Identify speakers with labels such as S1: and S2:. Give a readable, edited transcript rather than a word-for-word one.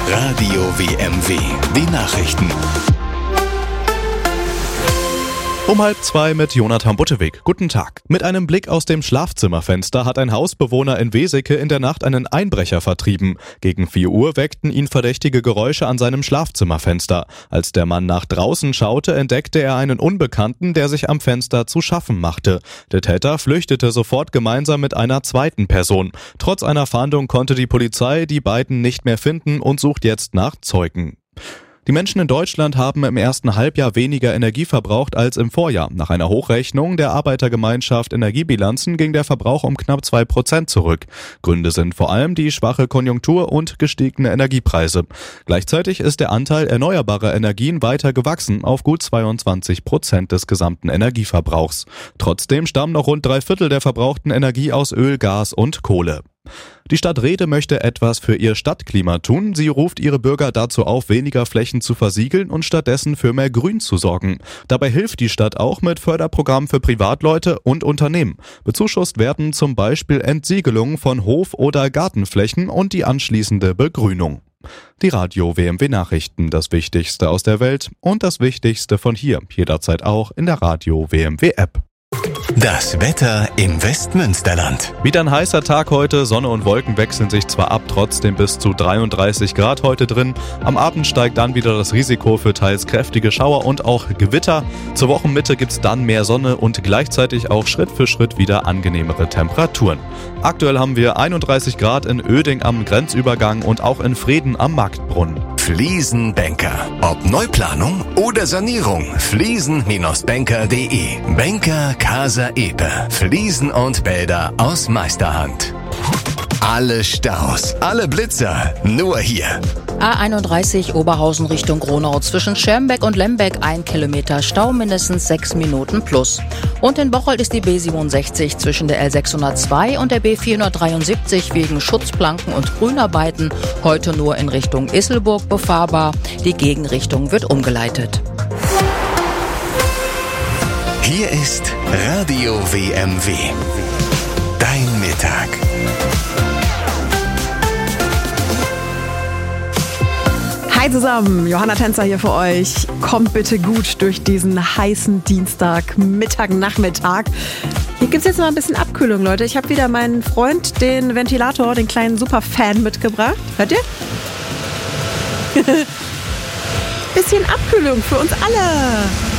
S1: Radio WMW, die Nachrichten.
S2: Um 1:30 mit Jonathan Butteweg. Guten Tag. Mit einem Blick aus dem Schlafzimmerfenster hat ein Hausbewohner in Weseke in der Nacht einen Einbrecher vertrieben. Gegen 4 Uhr weckten ihn verdächtige Geräusche an seinem Schlafzimmerfenster. Als der Mann nach draußen schaute, entdeckte er einen Unbekannten, der sich am Fenster zu schaffen machte. Der Täter flüchtete sofort gemeinsam mit einer zweiten Person. Trotz einer Fahndung konnte die Polizei die beiden nicht mehr finden und sucht jetzt nach Zeugen. Die Menschen in Deutschland haben im ersten Halbjahr weniger Energie verbraucht als im Vorjahr. Nach einer Hochrechnung der Arbeitergemeinschaft Energiebilanzen ging der Verbrauch um knapp 2% zurück. Gründe sind vor allem die schwache Konjunktur und gestiegene Energiepreise. Gleichzeitig ist der Anteil erneuerbarer Energien weiter gewachsen auf gut 22% des gesamten Energieverbrauchs. Trotzdem stammen noch rund 3/4 der verbrauchten Energie aus Öl, Gas und Kohle. Die Stadt Rehde möchte etwas für ihr Stadtklima tun. Sie ruft ihre Bürger dazu auf, weniger Flächen zu versiegeln und stattdessen für mehr Grün zu sorgen. Dabei hilft die Stadt auch mit Förderprogrammen für Privatleute und Unternehmen. Bezuschusst werden zum Beispiel Entsiegelungen von Hof- oder Gartenflächen und die anschließende Begrünung. Die Radio WMW Nachrichten, das Wichtigste aus der Welt und das Wichtigste von hier, jederzeit auch in der Radio WMW App.
S1: Das Wetter im Westmünsterland.
S2: Wieder ein heißer Tag heute, Sonne und Wolken wechseln sich zwar ab, trotzdem bis zu 33 Grad heute drin. Am Abend steigt dann wieder das Risiko für teils kräftige Schauer und auch Gewitter. Zur Wochenmitte gibt's dann mehr Sonne und gleichzeitig auch Schritt für Schritt wieder angenehmere Temperaturen. Aktuell haben wir 31 Grad in Oeding am Grenzübergang und auch in Vreden am Marktbrunnen.
S1: Fliesenbanker. Ob Neuplanung oder Sanierung. Fliesen-banker.de. Banker Casa Epe. Fliesen und Bäder aus Meisterhand. Alle Staus, alle Blitzer, nur hier.
S3: A31 Oberhausen Richtung Gronau. Zwischen Schermbeck und Lembeck 1 Kilometer Stau, mindestens 6 Minuten plus. Und in Bocholt ist die B67 zwischen der L602 und der B473 wegen Schutzplanken und Grünarbeiten heute nur in Richtung Isselburg befahrbar. Die Gegenrichtung wird umgeleitet.
S1: Hier ist Radio WMW. Dein Mittag.
S4: Hi zusammen, Johanna Tänzer hier für euch. Kommt bitte gut durch diesen heißen Dienstag, Mittag, Nachmittag. Hier gibt es jetzt mal ein bisschen Abkühlung, Leute. Ich habe wieder meinen Freund, den Ventilator, den kleinen Superfan mitgebracht. Hört ihr? Bisschen Abkühlung für uns alle.